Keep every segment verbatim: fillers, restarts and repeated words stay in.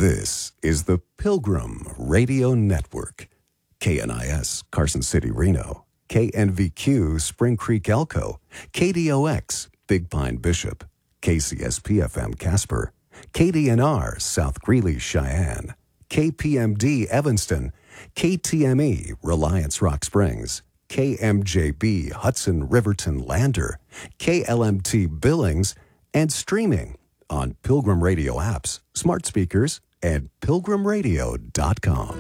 This is the Pilgrim Radio Network. K N I S, Carson City, Reno. K N V Q, Spring Creek, Elko. K D O X, Big Pine, Bishop. K C S P F M, Casper. K D N R, South Greeley, Cheyenne. K P M D, Evanston. K T M E, Reliance, Rock Springs. K M J B, Hudson, Riverton, Lander. K L M T, Billings. And streaming on Pilgrim Radio apps, smart speakers, and pilgrim radio dot com.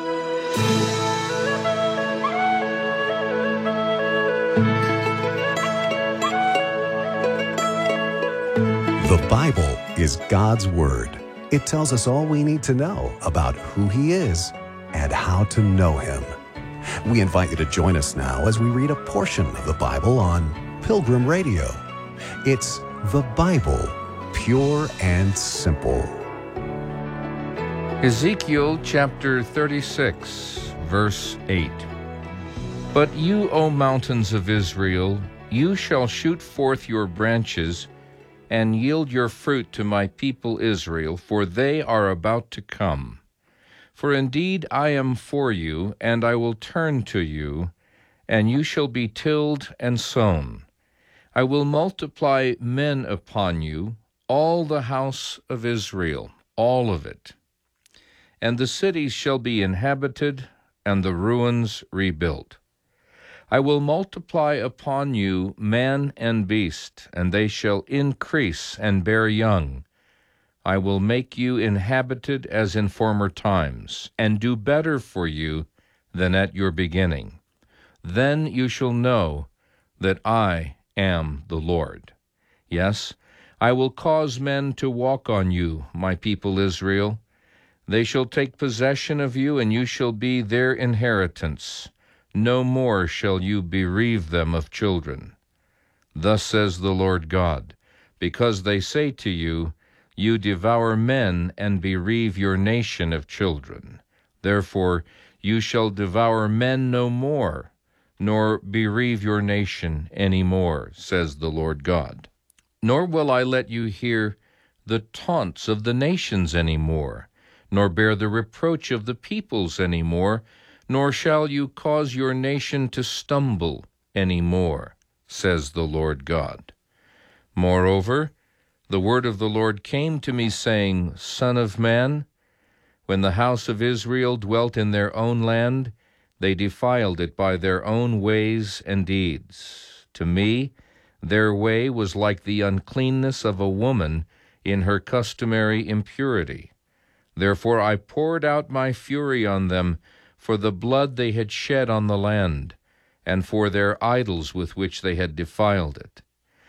The Bible is God's Word. It tells us all we need to know about who He is and how to know Him. We invite you to join us now as we read a portion of the Bible on Pilgrim Radio. It's the Bible, pure and simple. Ezekiel chapter thirty-six, verse eight. But you, O mountains of Israel, you shall shoot forth your branches and yield your fruit to my people Israel, for they are about to come. For indeed I am for you, and I will turn to you, and you shall be tilled and sown. I will multiply men upon you, all the house of Israel, all of it. And the cities shall be inhabited, and the ruins rebuilt. I will multiply upon you man and beast, and they shall increase and bear young. I will make you inhabited as in former times, and do better for you than at your beginning. Then you shall know that I am the Lord. Yes, I will cause men to walk on you, my people Israel. They shall take possession of you, and you shall be their inheritance. No more shall you bereave them of children. Thus says the Lord God, because they say to you, you devour men and bereave your nation of children. Therefore you shall devour men no more, nor bereave your nation any more, says the Lord God. Nor will I let you hear the taunts of the nations any more, nor bear the reproach of the peoples any more, nor shall you cause your nation to stumble any more, says the Lord God. Moreover, the word of the Lord came to me, saying, Son of man, when the house of Israel dwelt in their own land, they defiled it by their own ways and deeds. To me, their way was like the uncleanness of a woman in her customary impurity. Therefore I poured out my fury on them for the blood they had shed on the land, and for their idols with which they had defiled it.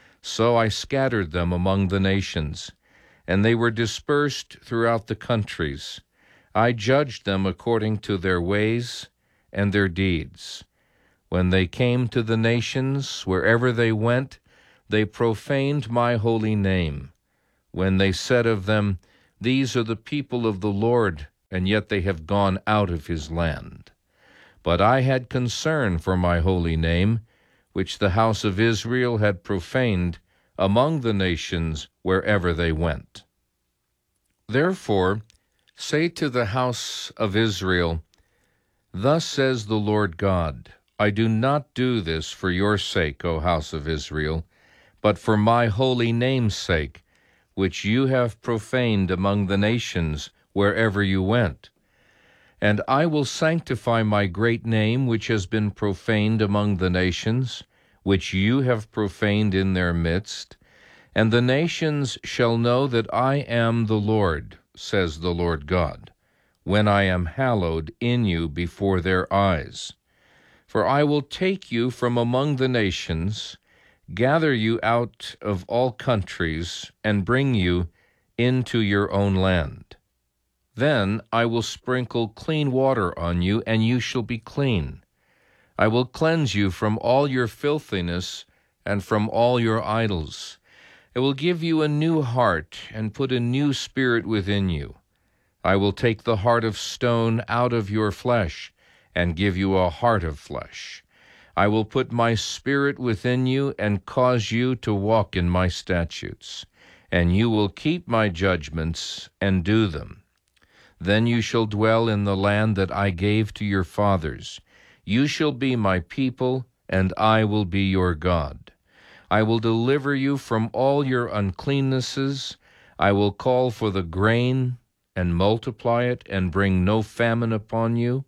So I scattered them among the nations, and they were dispersed throughout the countries. I judged them according to their ways and their deeds. When they came to the nations, wherever they went, they profaned my holy name. When they said of them, These are the people of the Lord, and yet they have gone out of his land. But I had concern for my holy name, which the house of Israel had profaned among the nations wherever they went. Therefore, say to the house of Israel, Thus says the Lord God, I do not do this for your sake, O house of Israel, but for my holy name's sake, which you have profaned among the nations wherever you went. And I will sanctify my great name, which has been profaned among the nations, which you have profaned in their midst. And the nations shall know that I am the Lord, says the Lord God, when I am hallowed in you before their eyes. For I will take you from among the nations, gather you out of all countries, and bring you into your own land. Then I will sprinkle clean water on you, and you shall be clean. I will cleanse you from all your filthiness and from all your idols. I will give you a new heart and put a new spirit within you. I will take the heart of stone out of your flesh and give you a heart of flesh. I will put my spirit within you and cause you to walk in my statutes, and you will keep my judgments and do them. Then you shall dwell in the land that I gave to your fathers. You shall be my people, and I will be your God. I will deliver you from all your uncleannesses. I will call for the grain and multiply it, and bring no famine upon you.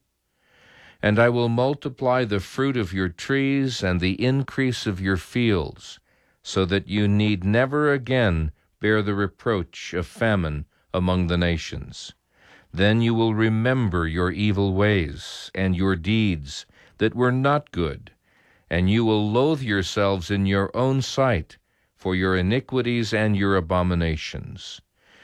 And I will multiply the fruit of your trees and the increase of your fields, so that you need never again bear the reproach of famine among the nations. Then you will remember your evil ways and your deeds that were not good, and you will loathe yourselves in your own sight for your iniquities and your abominations.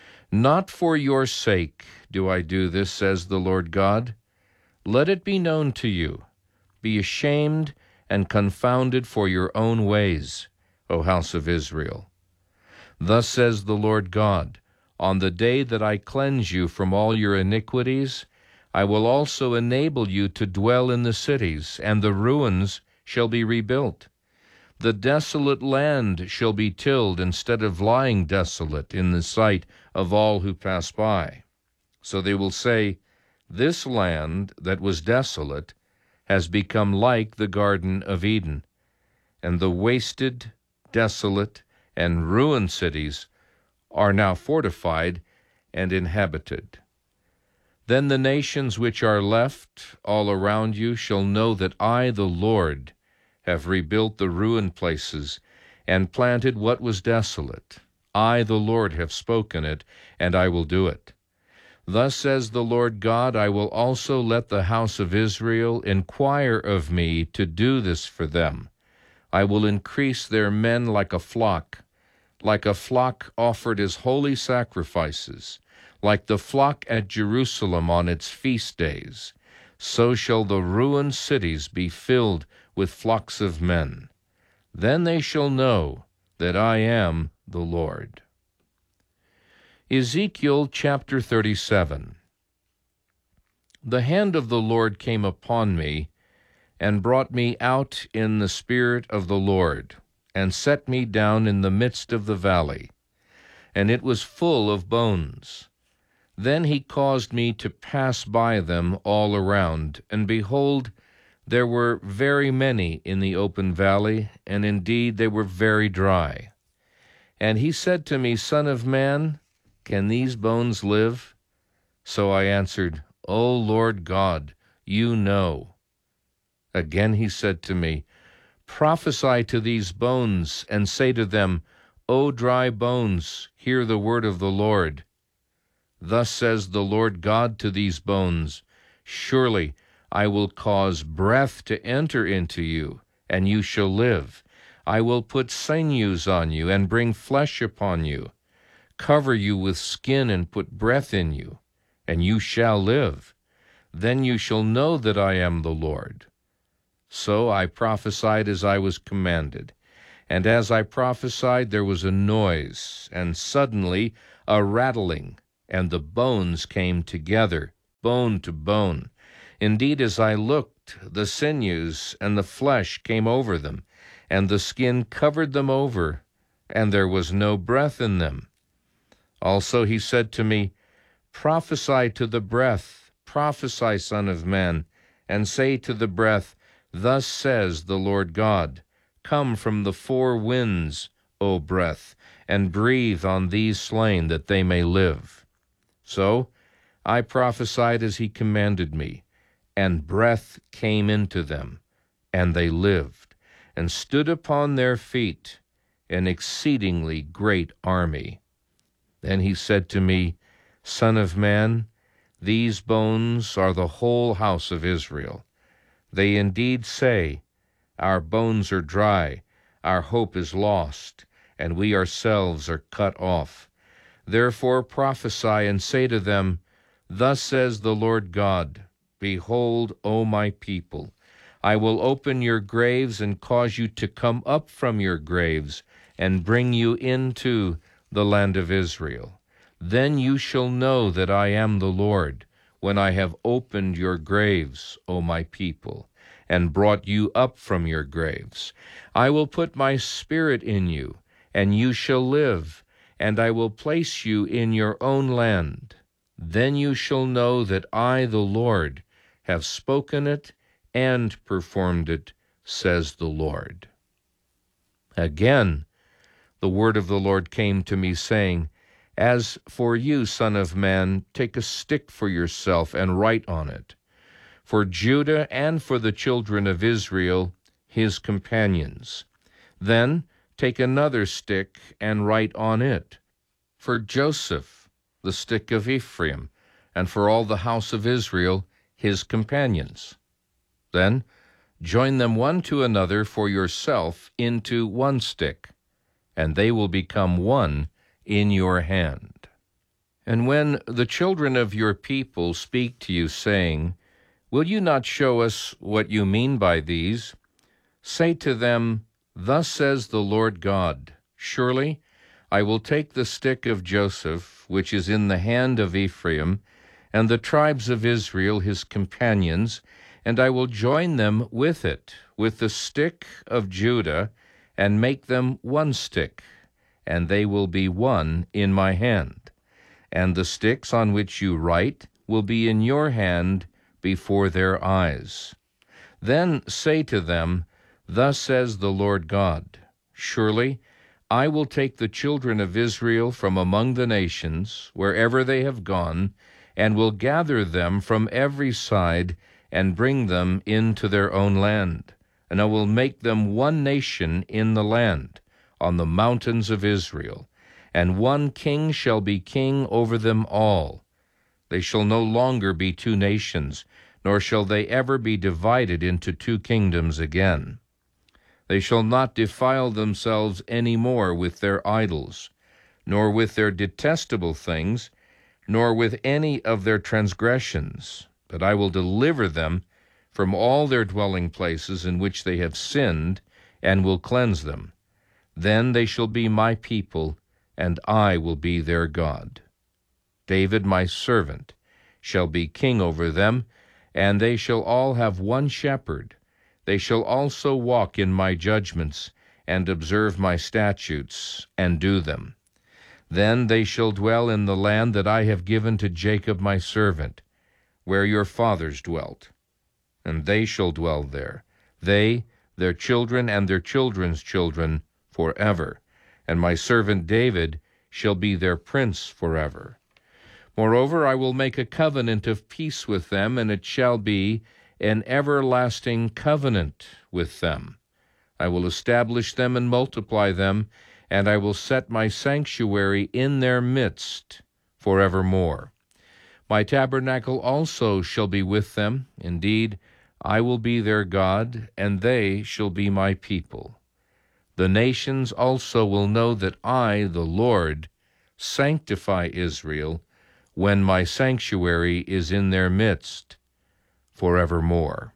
Not for your sake do I do this, says the Lord God. Let it be known to you. Be ashamed and confounded for your own ways, O house of Israel. Thus says the Lord God, on the day that I cleanse you from all your iniquities, I will also enable you to dwell in the cities, and the ruins shall be rebuilt. The desolate land shall be tilled instead of lying desolate in the sight of all who pass by. So they will say, this land that was desolate has become like the Garden of Eden, and the wasted, desolate, and ruined cities are now fortified and inhabited. Then the nations which are left all around you shall know that I, the Lord, have rebuilt the ruined places and planted what was desolate. I, the Lord, have spoken it, and I will do it. Thus says the Lord God, I will also let the house of Israel inquire of me to do this for them. I will increase their men like a flock, like a flock offered as holy sacrifices, like the flock at Jerusalem on its feast days. So shall the ruined cities be filled with flocks of men. Then they shall know that I am the Lord. Ezekiel chapter thirty-seven. The hand of the Lord came upon me, and brought me out in the spirit of the Lord, and set me down in the midst of the valley, and it was full of bones. Then he caused me to pass by them all around, and behold, there were very many in the open valley, and indeed they were very dry. And he said to me, Son of man, can these bones live? So I answered, O Lord God, you know. Again he said to me, Prophesy to these bones, and say to them, O dry bones, hear the word of the Lord. Thus says the Lord God to these bones, Surely I will cause breath to enter into you, and you shall live. I will put sinews on you, and bring flesh upon you, cover you with skin, and put breath in you, and you shall live. Then you shall know that I am the Lord. So I prophesied as I was commanded. And as I prophesied, there was a noise, and suddenly a rattling, and the bones came together, bone to bone. Indeed, as I looked, the sinews and the flesh came over them, and the skin covered them over, and there was no breath in them. Also he said to me, Prophesy to the breath, prophesy, Son of man, and say to the breath, Thus says the Lord God, Come from the four winds, O breath, and breathe on these slain, that they may live. So I prophesied as he commanded me, and breath came into them, and they lived, and stood upon their feet, an exceedingly great army. Then he said to me, Son of man, these bones are the whole house of Israel. They indeed say, Our bones are dry, our hope is lost, and we ourselves are cut off. Therefore prophesy and say to them, Thus says the Lord God, Behold, O my people, I will open your graves and cause you to come up from your graves, and bring you into the land of Israel. Then you shall know that I am the Lord, when I have opened your graves, O my people, and brought you up from your graves. I will put my spirit in you, and you shall live, and I will place you in your own land. Then you shall know that I, the Lord, have spoken it and performed it, says the Lord. Again, the word of the Lord came to me, saying, As for you, son of man, take a stick for yourself and write on it, for Judah and for the children of Israel, his companions. Then take another stick and write on it, for Joseph, the stick of Ephraim, and for all the house of Israel, his companions. Then join them one to another for yourself into one stick, and they will become one in your hand. And when the children of your people speak to you, saying, Will you not show us what you mean by these? Say to them, Thus says the Lord God, Surely I will take the stick of Joseph, which is in the hand of Ephraim, and the tribes of Israel his companions, and I will join them with it, with the stick of Judah, and make them one stick, and they will be one in my hand. And the sticks on which you write will be in your hand before their eyes. Then say to them, Thus says the Lord God, Surely I will take the children of Israel from among the nations, wherever they have gone, and will gather them from every side, and bring them into their own land. And I will make them one nation in the land, on the mountains of Israel, and one king shall be king over them all. They shall no longer be two nations, nor shall they ever be divided into two kingdoms again. They shall not defile themselves any more with their idols, nor with their detestable things, nor with any of their transgressions, but I will deliver them from all their dwelling places in which they have sinned, and will cleanse them. Then they shall be my people, and I will be their God. David my servant shall be king over them, and they shall all have one shepherd. They shall also walk in my judgments, and observe my statutes, and do them. Then they shall dwell in the land that I have given to Jacob my servant, where your fathers dwelt. And they shall dwell there, they, their children, and their children's children, forever. And my servant David shall be their prince forever. Moreover, I will make a covenant of peace with them, and it shall be an everlasting covenant with them. I will establish them and multiply them, and I will set my sanctuary in their midst forevermore. My tabernacle also shall be with them. Indeed, I will be their God, and they shall be my people. The nations also will know that I, the Lord, sanctify Israel, when my sanctuary is in their midst forevermore.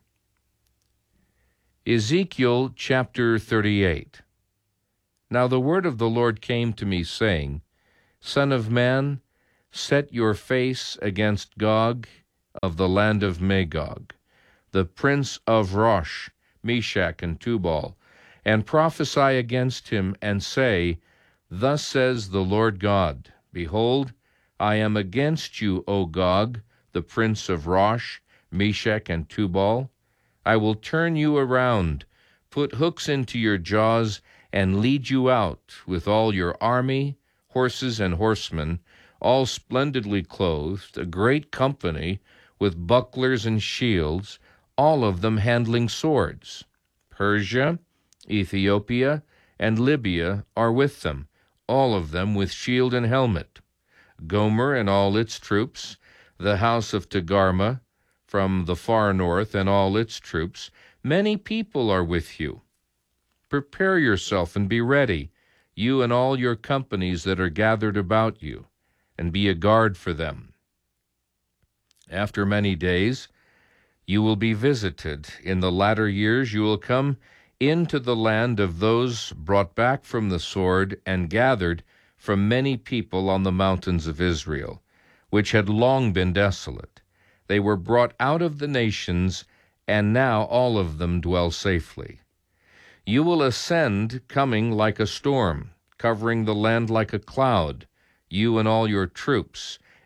Ezekiel chapter thirty-eight. Now the word of the Lord came to me, saying, Son of man, set your face against Gog of the land of Magog, the prince of Rosh, Meshach, and Tubal, and prophesy against him, and say, Thus says the Lord God, Behold, I am against you, O Gog, the prince of Rosh, Meshach, and Tubal. I will turn you around, put hooks into your jaws, and lead you out with all your army, horses and horsemen, all splendidly clothed, a great company, with bucklers and shields, all of them handling swords. Persia, Ethiopia, and Libya are with them, all of them with shield and helmet. Gomer and all its troops, the house of Togarmah, from the far north and all its troops, many people are with you. Prepare yourself and be ready, you and all your companies that are gathered about you, and be a guard for them. After many days you will be visited. In the latter years you will come into the land of those brought back from the sword and gathered from many people on the mountains of Israel, which had long been desolate. They were brought out of the nations, and now all of them dwell safely. You will ascend coming like a storm, covering the land like a cloud, you and all your troops,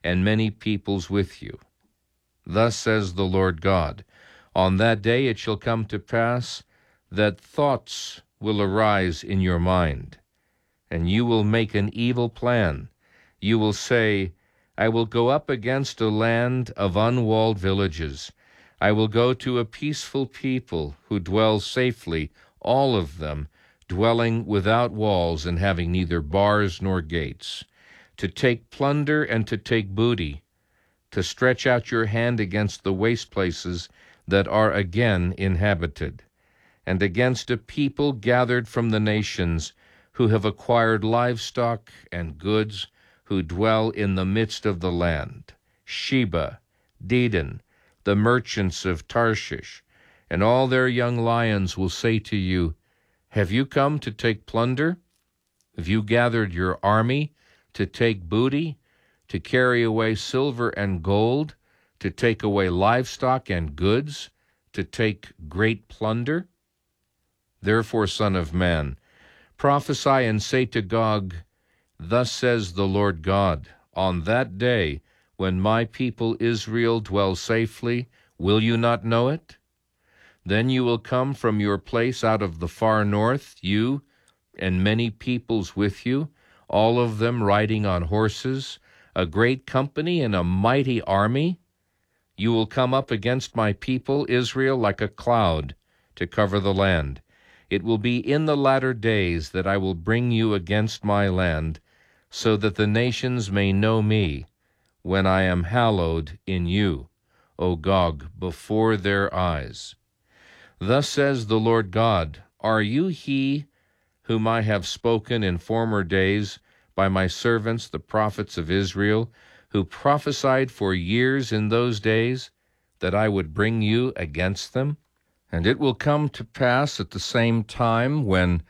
and many peoples with you. Thus says the Lord God, on that day it shall come to pass that thoughts will arise in your mind, and you will make an evil plan. You will say, I will go up against a land of unwalled villages. I will go to a peaceful people who dwell safely, all of them, dwelling without walls and having neither bars nor gates, to take plunder and to take booty, to stretch out your hand against the waste places that are again inhabited, and against a people gathered from the nations who have acquired livestock and goods, who dwell in the midst of the land, Sheba, Dedan, the merchants of Tarshish, and all their young lions will say to you, have you come to take plunder? Have you gathered your army to take booty, to carry away silver and gold, to take away livestock and goods, to take great plunder? Therefore, Son of Man, prophesy and say to Gog, thus says the Lord God, on that day when my people Israel dwells safely, will you not know it? Then you will come from your place out of the far north, you and many peoples with you, all of them riding on horses, a great company and a mighty army. You will come up against my people Israel like a cloud to cover the land. It will be in the latter days that I will bring you against my land, so that the nations may know me, when I am hallowed in you, O Gog, before their eyes. Thus says the Lord God, are you he whom I have spoken in former days by my servants the prophets of Israel, who prophesied for years in those days that I would bring you against them? And it will come to pass at the same time when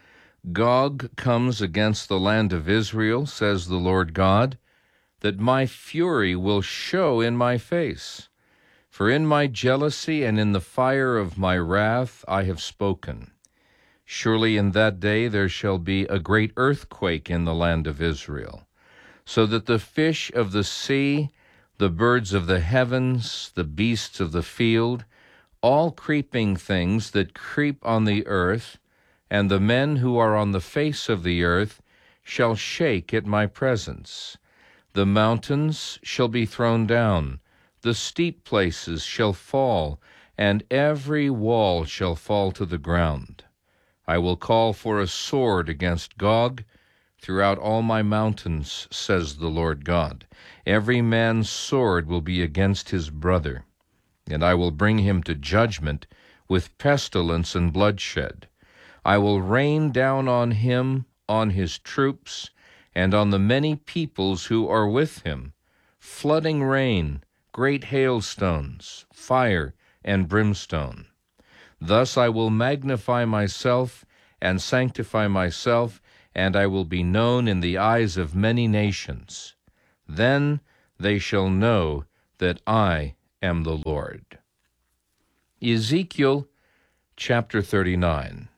Gog comes against the land of Israel, says the Lord God, that my fury will show in my face. For in my jealousy and in the fire of my wrath I have spoken. Surely in that day there shall be a great earthquake in the land of Israel, so that the fish of the sea, the birds of the heavens, the beasts of the field, all creeping things that creep on the earth, and the men who are on the face of the earth, shall shake at my presence. The mountains shall be thrown down, the steep places shall fall, and every wall shall fall to the ground. I will call for a sword against Gog throughout all my mountains, says the Lord God. Every man's sword will be against his brother, and I will bring him to judgment with pestilence and bloodshed. I will rain down on him, on his troops, and on the many peoples who are with him, flooding rain, great hailstones, fire, and brimstone. Thus I will magnify myself and sanctify myself, and I will be known in the eyes of many nations. Then they shall know that I am the Lord. Ezekiel chapter thirty-nine.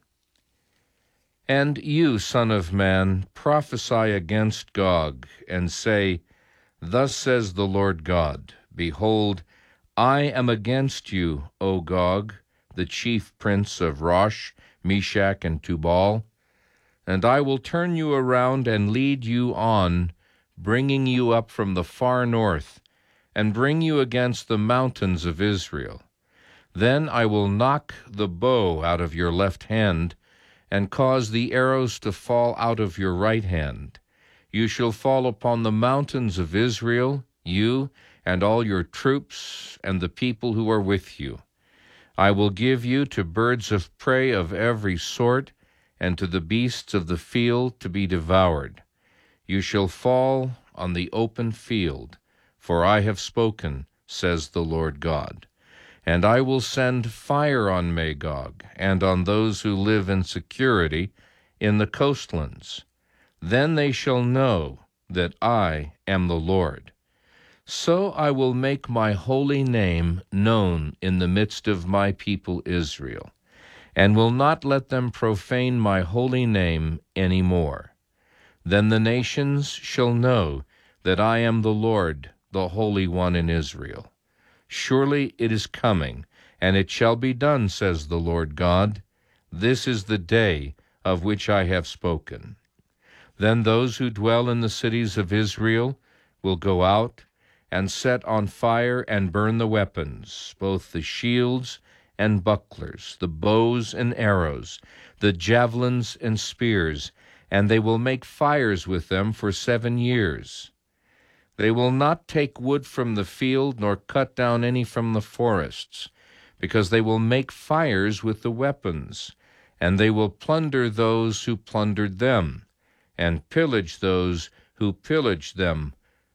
And you, Son of Man, prophesy against Gog, and say, thus says the Lord God, behold, I am against you, O Gog, the chief prince of Rosh, Meshach, and Tubal, and I will turn you around and lead you on, bringing you up from the far north, and bring you against the mountains of Israel. Then I will knock the bow out of your left hand, and cause the arrows to fall out of your right hand. You shall fall upon the mountains of Israel, you and all your troops and the people who are with you. I will give you to birds of prey of every sort, and to the beasts of the field to be devoured. You shall fall on the open field, for I have spoken, says the Lord God. And I will send fire on Magog, and on those who live in security in the coastlands. Then they shall know that I am the Lord. So I will make my holy name known in the midst of my people Israel, and will not let them profane my holy name any more. Then the nations shall know that I am the Lord, the Holy One in Israel. Surely it is coming, and it shall be done, says the Lord God. This is the day of which I have spoken. Then those who dwell in the cities of Israel will go out and set on fire and burn the weapons, both the shields and bucklers, the bows and arrows, the javelins and spears, and they will make fires with them for seven years. They will not take wood from the field, nor cut down any from the forests, because they will make fires with the weapons, and they will plunder those who plundered them, and pillage those who pillaged them,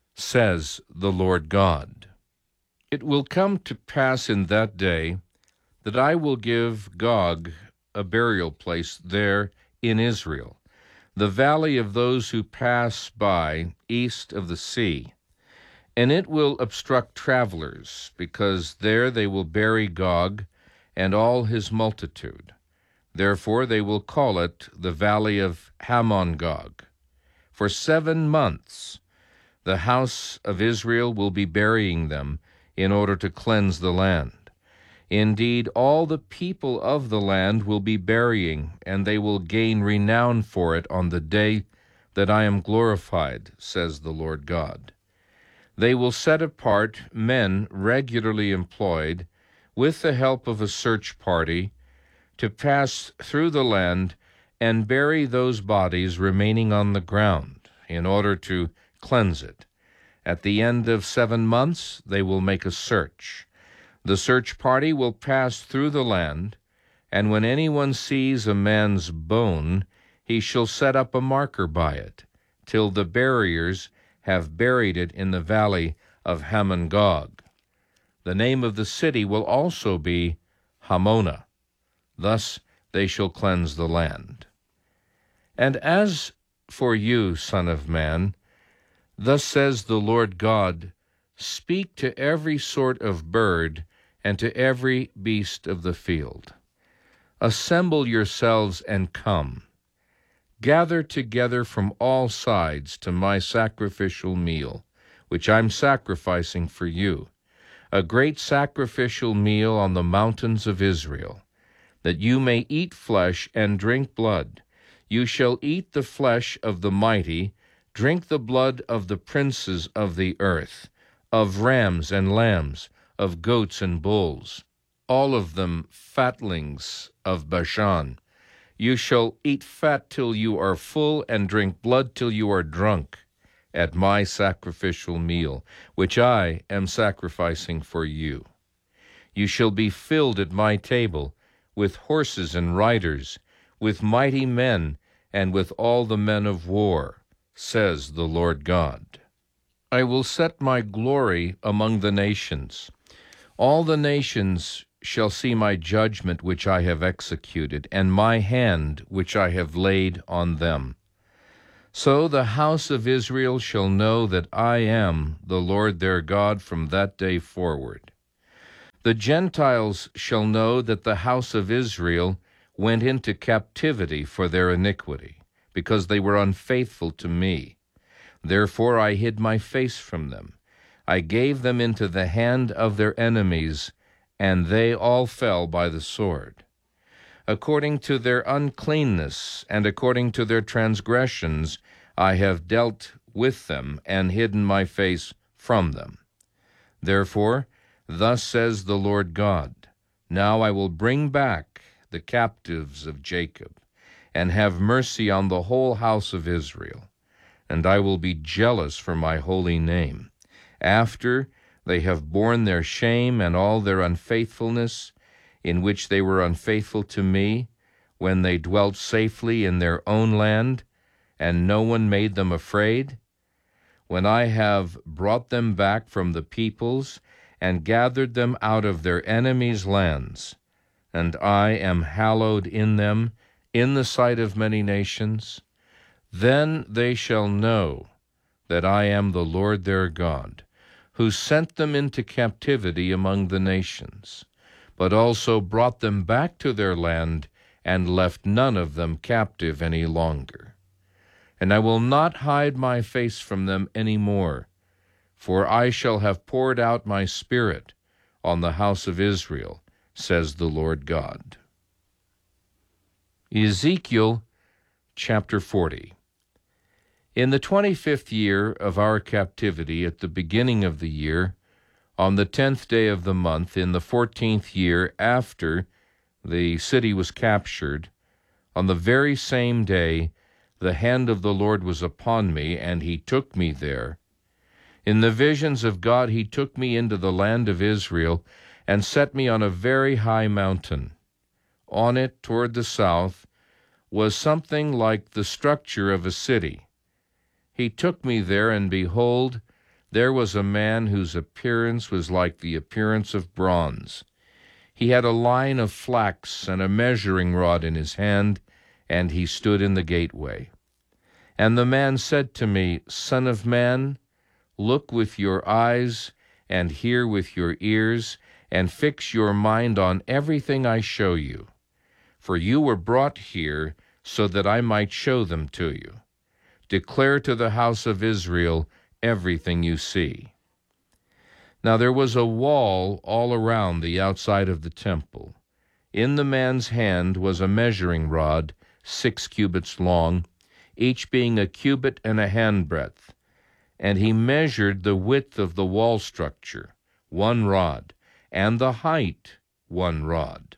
says the Lord God. It will come to pass in that day that I will give Gog a burial place there in Israel, the valley of those who pass by east of the sea. And it will obstruct travelers, because there they will bury Gog and all his multitude. Therefore they will call it the valley of Hamon-Gog. For seven months the house of Israel will be burying them in order to cleanse the land. Indeed, all the people of the land will be burying, and they will gain renown for it on the day that I am glorified, says the Lord God. They will set apart men regularly employed, with the help of a search party, to pass through the land and bury those bodies remaining on the ground, in order to cleanse it. At the end of seven months they will make a search. The search party will pass through the land, and when anyone sees a man's bone, he shall set up a marker by it, till the buriers have buried it in the valley of Hamon-Gog. The name of the city will also be Hamona. Thus they shall cleanse the land. And as for you, Son of man, thus says the Lord God, speak to every sort of bird and to every beast of the field. Assemble yourselves and come. Gather together from all sides to my sacrificial meal, which I'm sacrificing for you, a great sacrificial meal on the mountains of Israel, that you may eat flesh and drink blood. You shall eat the flesh of the mighty, drink the blood of the princes of the earth, of rams and lambs, of goats and bulls, all of them fatlings of Bashan. You shall eat fat till you are full, and drink blood till you are drunk, at my sacrificial meal, which I am sacrificing for you. You shall be filled at my table with horses and riders, with mighty men, and with all the men of war, says the Lord God. I will set my glory among the nations. All the nations shall see my judgment which I have executed, and my hand which I have laid on them. So the house of Israel shall know that I am the Lord their God from that day forward. The Gentiles shall know that the house of Israel went into captivity for their iniquity, because they were unfaithful to me. Therefore I hid my face from them. I gave them into the hand of their enemies, and they all fell by the sword. According to their uncleanness and according to their transgressions, I have dealt with them and hidden my face from them. Therefore, thus says the Lord God, now I will bring back the captives of Jacob, and have mercy on the whole house of Israel, and I will be jealous for my holy name. After they have borne their shame and all their unfaithfulness, in which they were unfaithful to me, when they dwelt safely in their own land, and no one made them afraid, when I have brought them back from the peoples, and gathered them out of their enemies' lands, and I am hallowed in them in the sight of many nations, then they shall know that I am the Lord their God, who sent them into captivity among the nations, but also brought them back to their land, and left none of them captive any longer. And I will not hide my face from them any more, For I shall have poured out my Spirit on the house of Israel, says the Lord God. Ezekiel chapter forty. In the twenty-fifth year of our captivity, at the beginning of the year, on the tenth day of the month, in the fourteenth year after the city was captured, on the very same day the hand of the Lord was upon me, and he took me there. In the visions of God he took me into the land of Israel, and set me on a very high mountain. On it, toward the south, was something like the structure of a city. He took me there, and behold, there was a man whose appearance was like the appearance of bronze. He had a line of flax and a measuring rod in his hand, and he stood in the gateway. And the man said to me, Son of man, look with your eyes, and hear with your ears, and fix your mind on everything I show you. For you were brought here so that I might show them to you. Declare to the house of Israel everything you see. Now there was a wall all around the outside of the temple. In the man's hand was a measuring rod, six cubits long, each being a cubit and a handbreadth. And he measured the width of the wall structure, one rod, and the height, one rod.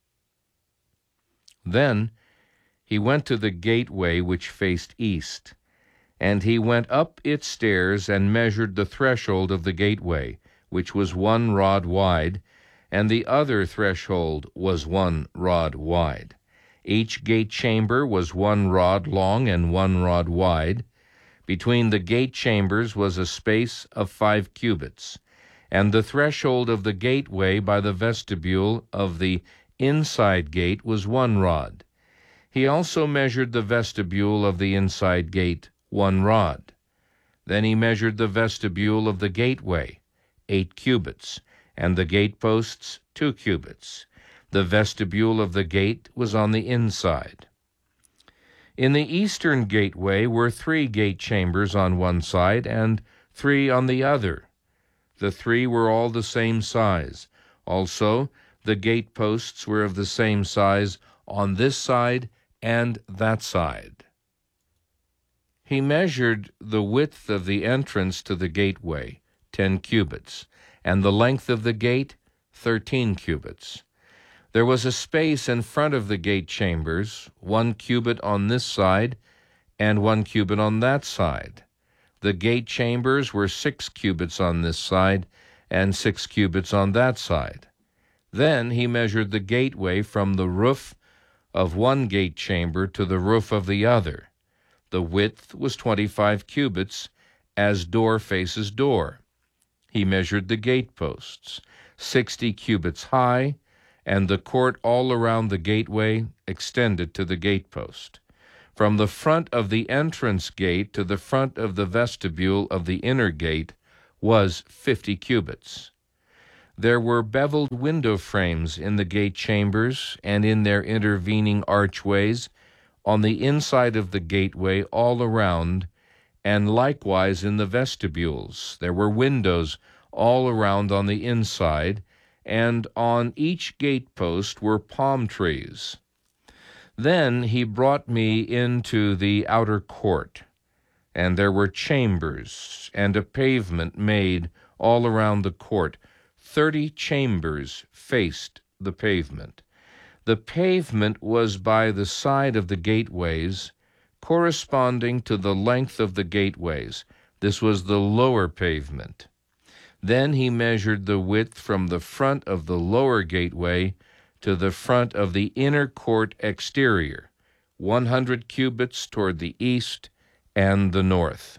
Then he went to the gateway which faced east, and he went up its stairs and measured the threshold of the gateway, which was one rod wide, and the other threshold was one rod wide. Each gate chamber was one rod long and one rod wide. Between the gate chambers was a space of five cubits, and the threshold of the gateway by the vestibule of the inside gate was one rod. He also measured the vestibule of the inside gate, one rod. Then he measured the vestibule of the gateway, eight cubits, and the gateposts, two cubits. The vestibule of the gate was on the inside. In the eastern gateway were three gate chambers on one side and three on the other. The three were all the same size. Also, the gateposts were of the same size on this side and that side. He measured the width of the entrance to the gateway, ten cubits, and the length of the gate, thirteen cubits. There was a space in front of the gate chambers, one cubit on this side and one cubit on that side. The gate chambers were six cubits on this side and six cubits on that side. Then he measured the gateway from the roof of one gate chamber to the roof of the other. The width was twenty-five cubits, as door faces door. He measured the gateposts, sixty cubits high, and the court all around the gateway extended to the gatepost. From the front of the entrance gate to the front of the vestibule of the inner gate was fifty cubits. There were beveled window frames in the gate chambers and in their intervening archways on the inside of the gateway all around, and likewise in the vestibules. There were windows all around on the inside, and on each gatepost were palm trees. Then he brought me into the outer court, and there were chambers and a pavement made all around the court. Thirty chambers faced the pavement. The pavement was by the side of the gateways, corresponding to the length of the gateways. This was the lower pavement. Then he measured the width from the front of the lower gateway to the front of the inner court exterior, one hundred cubits toward the east and the north.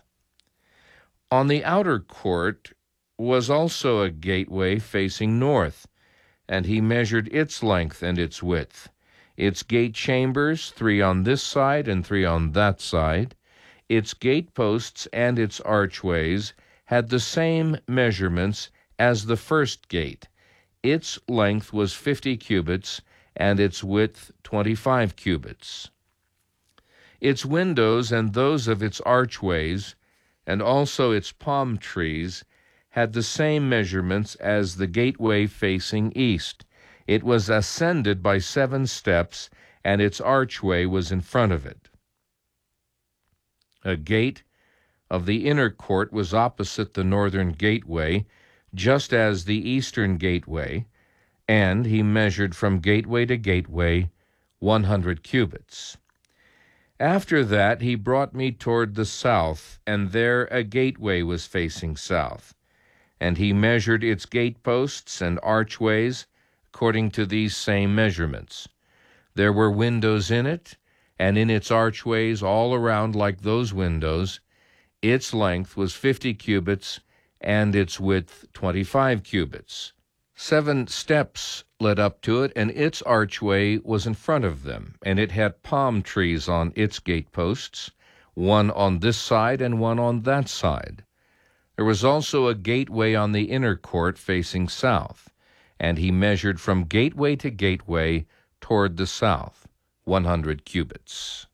On the outer court was also a gateway facing north, and he measured its length and its width. Its gate chambers, three on this side and three on that side. Its gateposts and its archways had the same measurements as the first gate. Its length was fifty cubits, and its width twenty-five cubits. Its windows and those of its archways, and also its palm trees, had the same measurements as the gateway facing east. It was ascended by seven steps, and its archway was in front of it. A gate of the inner court was opposite the northern gateway, just as the eastern gateway, and he measured from gateway to gateway one hundred cubits. After that he brought me toward the south, and there a gateway was facing south. And he measured its gateposts and archways according to these same measurements. There were windows in it, and in its archways all around like those windows. Its length was fifty cubits, and its width twenty-five cubits. Seven steps led up to it, and its archway was in front of them, and it had palm trees on its gateposts, one on this side and one on that side. There was also a gateway on the inner court facing south, and he measured from gateway to gateway toward the south, one hundred cubits.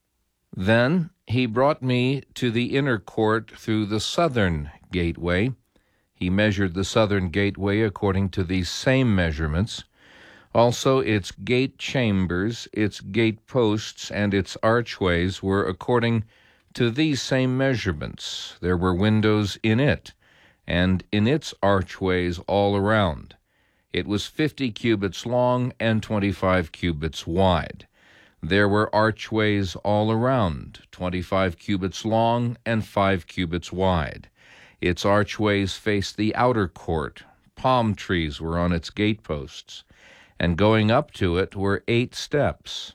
Then he brought me to the inner court through the southern gateway. He measured the southern gateway according to these same measurements. Also its gate chambers, its gate posts, and its archways were according to these same measurements. There were windows in it, and in its archways all around. It was fifty cubits long and twenty-five cubits wide. There were archways all around, twenty-five cubits long and five cubits wide. Its archways faced the outer court. Palm trees were on its gateposts, and going up to it were eight steps.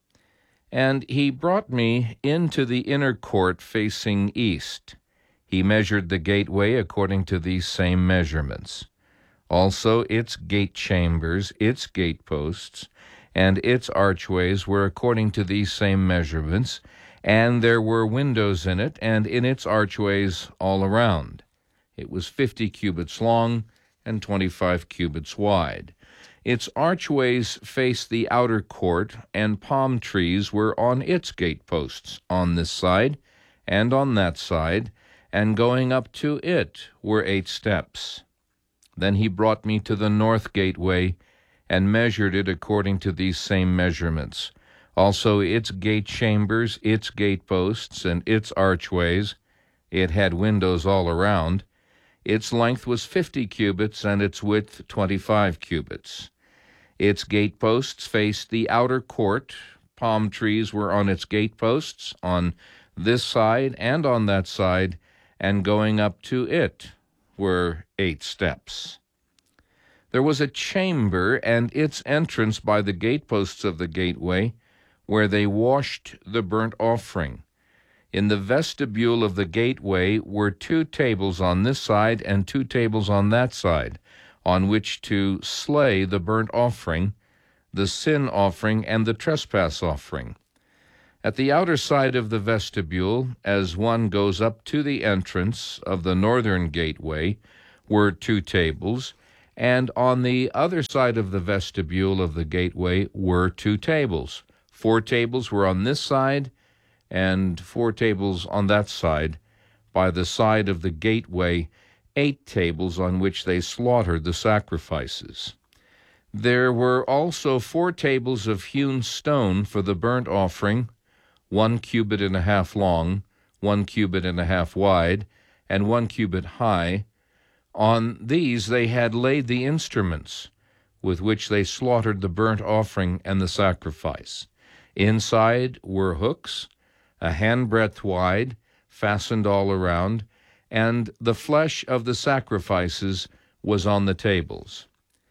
And he brought me into the inner court facing east. He measured the gateway according to these same measurements. Also its gate chambers, its gateposts, and its archways were according to these same measurements, and there were windows in it, and in its archways all around. It was fifty cubits long and twenty-five cubits wide. Its archways faced the outer court, and palm trees were on its gateposts, on this side and on that side, and going up to it were eight steps. Then he brought me to the north gateway, and measured it according to these same measurements. Also its gate chambers, its gateposts, and its archways. It had windows all around. Its length was fifty cubits, and its width twenty-five cubits. Its gateposts faced the outer court. Palm trees were on its gateposts, on this side and on that side, and going up to it were eight steps. There was a chamber, and its entrance by the gateposts of the gateway, where they washed the burnt offering. In the vestibule of the gateway were two tables on this side and two tables on that side, on which to slay the burnt offering, the sin offering, and the trespass offering. At the outer side of the vestibule, as one goes up to the entrance of the northern gateway, were two tables, and on the other side of the vestibule of the gateway were two tables. Four tables were on this side, and four tables on that side. By the side of the gateway, eight tables on which they slaughtered the sacrifices. There were also four tables of hewn stone for the burnt offering, one cubit and a half long, one cubit and a half wide, and one cubit high. On these they had laid the instruments with which they slaughtered the burnt offering and the sacrifice. Inside were hooks, a handbreadth wide, fastened all around, and the flesh of the sacrifices was on the tables.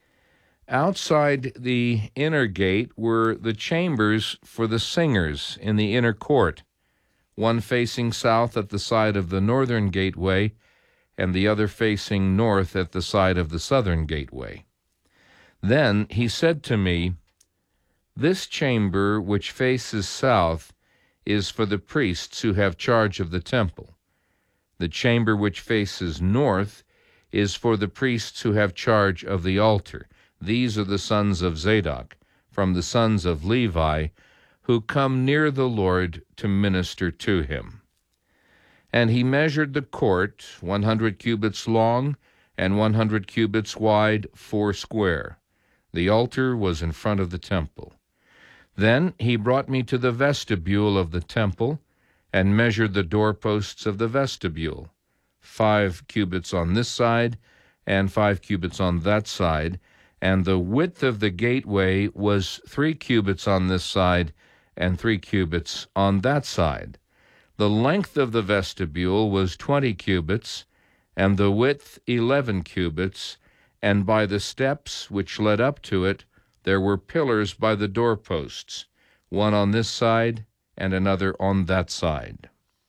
Outside the inner gate were the chambers for the singers in the inner court, one facing south at the side of the northern gateway, and the other facing north at the side of the southern gateway. Then he said to me, "This chamber which faces south is for the priests who have charge of the temple. The chamber which faces north is for the priests who have charge of the altar. These are the sons of Zadok, from the sons of Levi, who come near the Lord to minister to him." And he measured the court, one hundred cubits long and one hundred cubits wide, four square. The altar was in front of the temple. Then he brought me to the vestibule of the temple, and measured the doorposts of the vestibule, five cubits on this side, and five cubits on that side, and the width of the gateway was three cubits on this side, and three cubits on that side. The length of the vestibule was twenty cubits, and the width eleven cubits, and by the steps which led up to it there were pillars by the doorposts, one on this side and another on that side.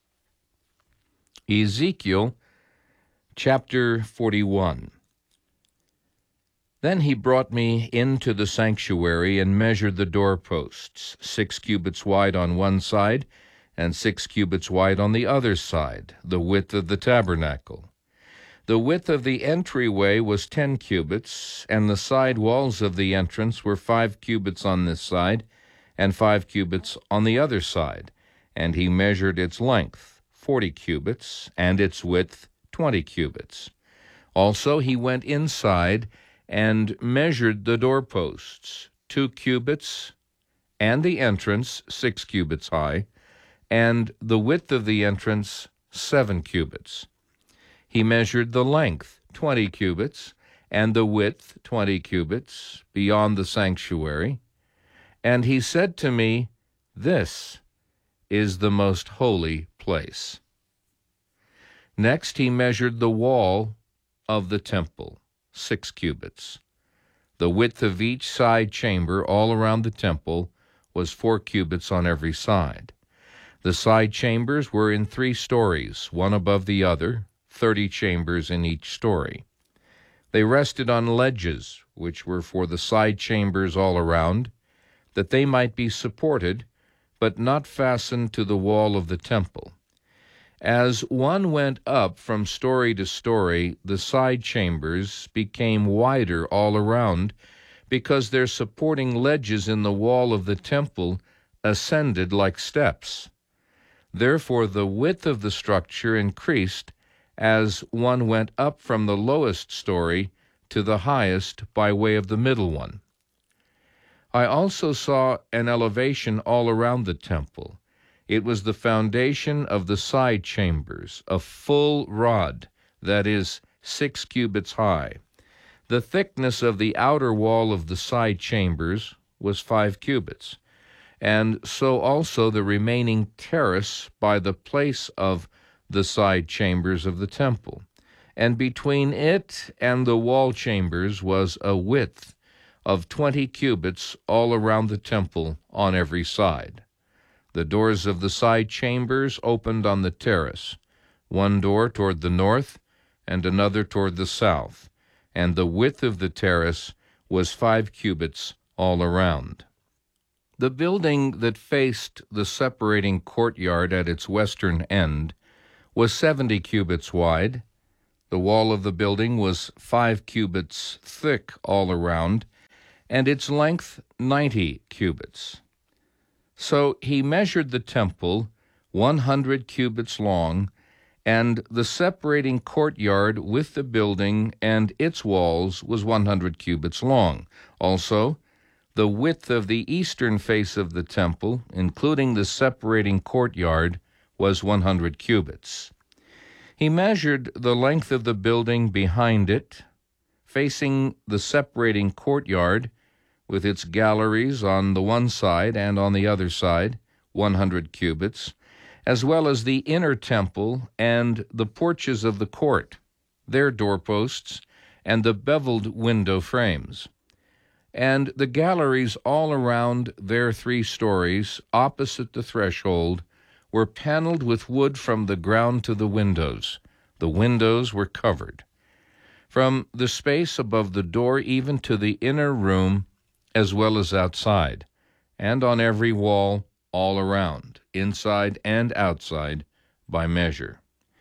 Ezekiel chapter forty-one. Then he brought me into the sanctuary and measured the doorposts, six cubits wide on one side and six cubits wide on the other side, the width of the tabernacle. The width of the entryway was ten cubits, and the side walls of the entrance were five cubits on this side and five cubits on the other side, and he measured its length, forty cubits, and its width, twenty cubits. Also he went inside and measured the doorposts, two cubits, and the entrance, six cubits high, and the width of the entrance, seven cubits. He measured the length, twenty cubits, and the width, twenty cubits, beyond the sanctuary. And he said to me, "This is the most holy place." Next he measured the wall of the temple, six cubits. The width of each side chamber all around the temple was four cubits on every side. The side chambers were in three stories, one above the other, thirty chambers in each story. They rested on ledges, which were for the side chambers all around, that they might be supported, but not fastened to the wall of the temple. As one went up from story to story, the side chambers became wider all around, because their supporting ledges in the wall of the temple ascended like steps. Therefore the width of the structure increased as one went up from the lowest story to the highest by way of the middle one. I also saw an elevation all around the temple. It was the foundation of the side chambers, a full rod, that is, six cubits high. The thickness of the outer wall of the side chambers was five cubits, and so also the remaining terrace by the place of the side chambers of the temple. And between it and the wall chambers was a width of twenty cubits all around the temple on every side. The doors of the side chambers opened on the terrace, one door toward the north and another toward the south, and the width of the terrace was five cubits all around. The building that faced the separating courtyard at its western end was seventy cubits wide. The wall of the building was five cubits thick all around, and its length ninety cubits. So he measured the temple one hundred cubits long, and the separating courtyard with the building and its walls was one hundred cubits long. Also, the width of the eastern face of the temple, including the separating courtyard, was one hundred cubits. He measured the length of the building behind it, facing the separating courtyard, with its galleries on the one side and on the other side, one hundred cubits, as well as the inner temple and the porches of the court, their doorposts, and the beveled window frames. And the galleries all around their three stories, opposite the threshold, were paneled with wood from the ground to the windows. The windows were covered. From the space above the door even to the inner room, as well as outside, and on every wall all around, inside and outside, by measure.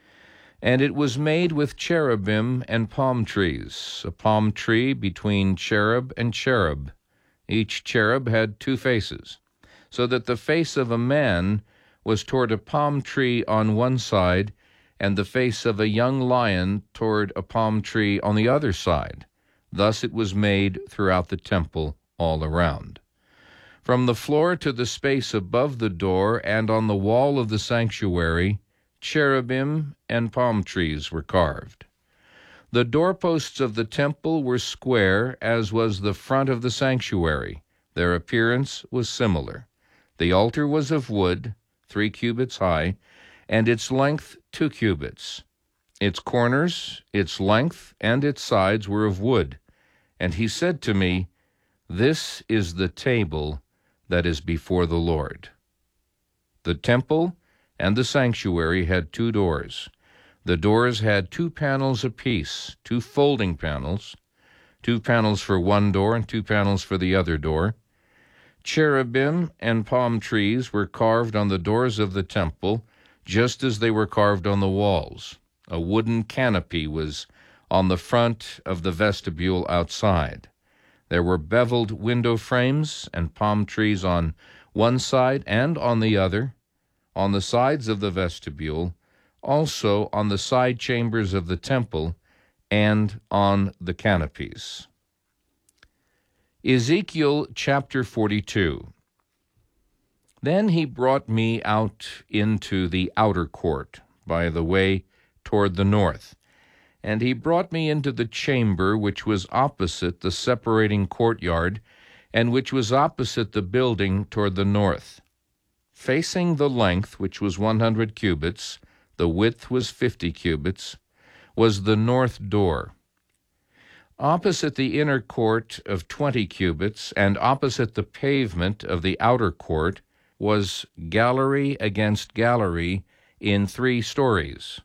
And it was made with cherubim and palm trees, a palm tree between cherub and cherub. Each cherub had two faces, so that the face of a man was toward a palm tree on one side, and the face of a young lion toward a palm tree on the other side. Thus it was made throughout the temple all around. From the floor to the space above the door and on the wall of the sanctuary, cherubim and palm trees were carved. The doorposts of the temple were square, as was the front of the sanctuary. Their appearance was similar. The altar was of wood, three cubits high, and its length two cubits. Its corners, its length, and its sides were of wood. And he said to me, "This is the table that is before the Lord." The temple and the sanctuary had two doors. The doors had two panels apiece, two folding panels, two panels for one door and two panels for the other door. Cherubim and palm trees were carved on the doors of the temple, just as they were carved on the walls. A wooden canopy was on the front of the vestibule outside. There were beveled window frames and palm trees on one side and on the other, on the sides of the vestibule, also on the side chambers of the temple, and on the canopies. Ezekiel chapter forty-two. Then he brought me out into the outer court by the way toward the north, and he brought me into the chamber which was opposite the separating courtyard, and which was opposite the building toward the north. Facing the length, which was one hundred cubits, the width was fifty cubits, was the north door. Opposite the inner court of twenty cubits, and opposite the pavement of the outer court, was gallery against gallery in three stories.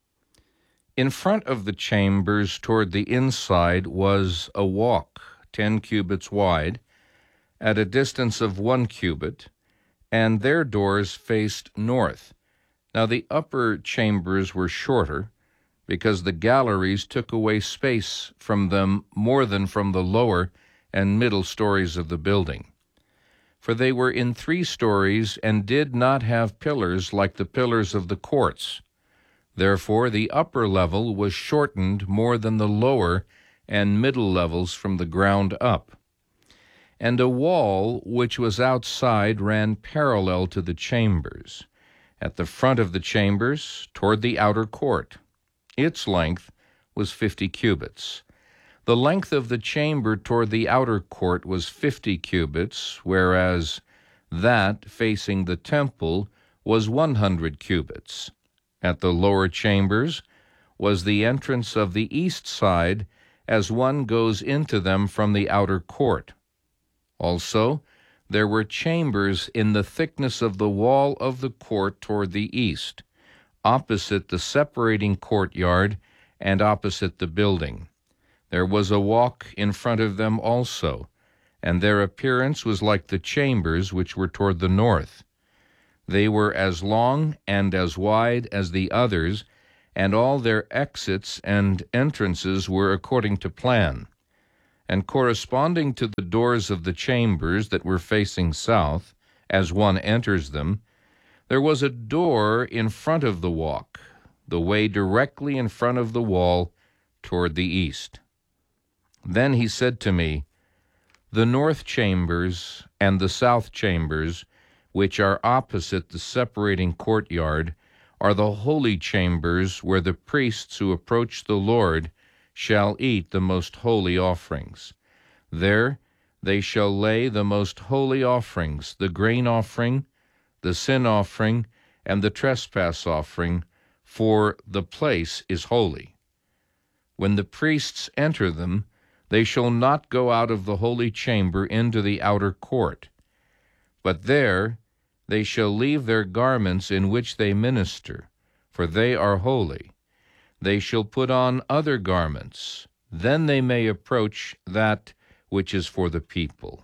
In front of the chambers toward the inside was a walk, ten cubits wide, at a distance of one cubit, and their doors faced north. Now the upper chambers were shorter, because the galleries took away space from them more than from the lower and middle stories of the building. For they were in three stories and did not have pillars like the pillars of the courts. Therefore the upper level was shortened more than the lower and middle levels from the ground up. And a wall which was outside ran parallel to the chambers, at the front of the chambers toward the outer court. Its length was fifty cubits. The length of the chamber toward the outer court was fifty cubits, whereas that facing the temple was one hundred cubits. At the lower chambers was the entrance of the east side, as one goes into them from the outer court. Also, there were chambers in the thickness of the wall of the court toward the east, opposite the separating courtyard and opposite the building. There was a walk in front of them also, and their appearance was like the chambers which were toward the north. They were as long and as wide as the others, and all their exits and entrances were according to plan. And corresponding to the doors of the chambers that were facing south, as one enters them, there was a door in front of the walk, the way directly in front of the wall toward the east. Then he said to me, "The north chambers and the south chambers, which are opposite the separating courtyard, are the holy chambers where the priests who approach the Lord shall eat the most holy offerings. There they shall lay the most holy offerings, the grain offering, the sin offering, and the trespass offering, for the place is holy. When the priests enter them, they shall not go out of the holy chamber into the outer court, but there they shall leave their garments in which they minister, for they are holy. They shall put on other garments, then they may approach that which is for the people."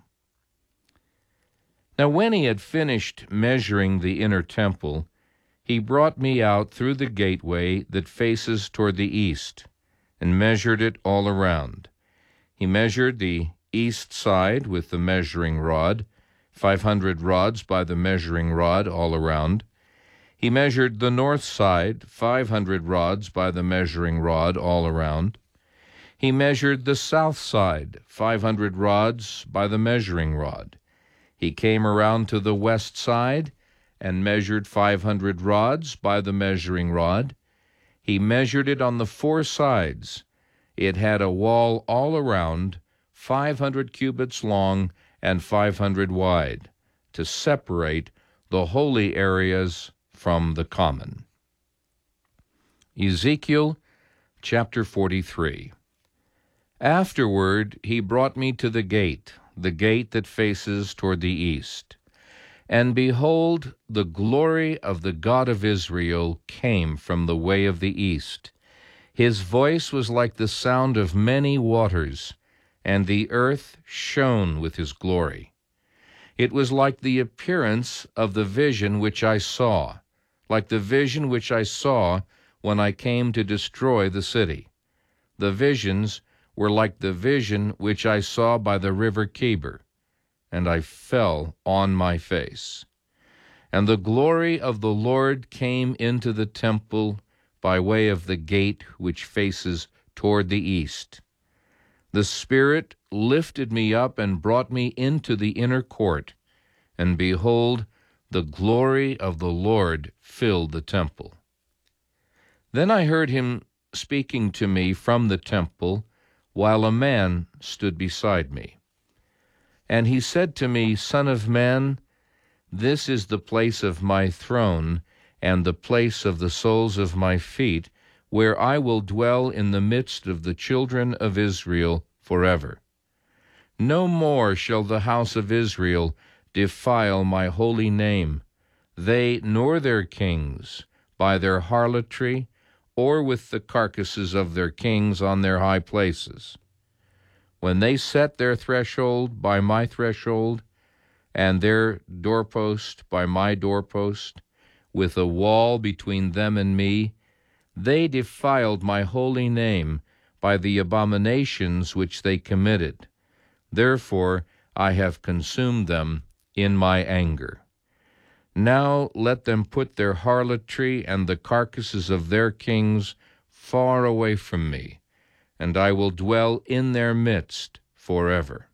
Now when he had finished measuring the inner temple, he brought me out through the gateway that faces toward the east, and measured it all around. He measured the east side with the measuring rod, five hundred rods by the measuring rod all around. He measured the north side, five hundred rods by the measuring rod all around. He measured the south side, five hundred rods by the measuring rod. He came around to the west side and measured five hundred rods by the measuring rod. He measured it on the four sides. It had a wall all around, five hundred cubits long and five hundred wide, to separate the holy areas from the common. Ezekiel chapter forty-three. Afterward he brought me to the gate, the gate that faces toward the east. And behold, the glory of the God of Israel came from the way of the east. His voice was like the sound of many waters, and the earth shone with his glory. It was like the appearance of the vision which I saw, like the vision which I saw when I came to destroy the city. The visions were like the vision which I saw by the river Chebar, and I fell on my face. And the glory of the Lord came into the temple by way of the gate which faces toward the east. The Spirit lifted me up and brought me into the inner court, and behold, the glory of the Lord filled the temple. Then I heard him speaking to me from the temple, while a man stood beside me. And he said to me, Son of man, this is the place of my throne, and the place of the soles of my feet, where I will dwell in the midst of the children of Israel forever. No more shall the house of Israel defile my holy name, they nor their kings, by their harlotry, or with the carcasses of their kings on their high places. When they set their threshold by my threshold, and their doorpost by my doorpost, with a wall between them and me, they defiled my holy name by the abominations which they committed. Therefore I have consumed them in my anger. Now let them put their harlotry and the carcasses of their kings far away from me, and I will dwell in their midst forever.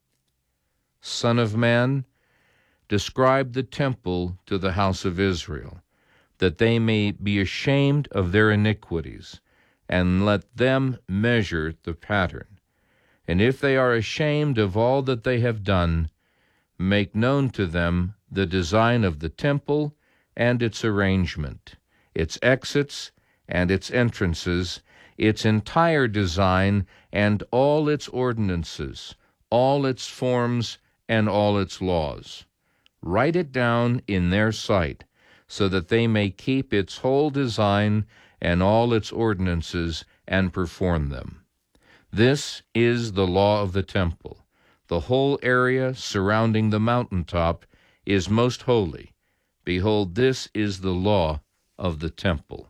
Son of man, describe the temple to the house of Israel, that they may be ashamed of their iniquities, and let them measure the pattern. And if they are ashamed of all that they have done, make known to them the design of the temple and its arrangement, its exits and its entrances, its entire design and all its ordinances, all its forms and all its laws. Write it down in their sight, so that they may keep its whole design and all its ordinances and perform them. This is the law of the temple. The whole area surrounding the mountaintop is most holy. Behold, this is the law of the temple.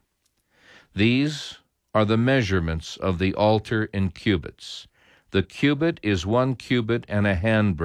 These are the measurements of the altar in cubits. The cubit is one cubit and a handbreadth.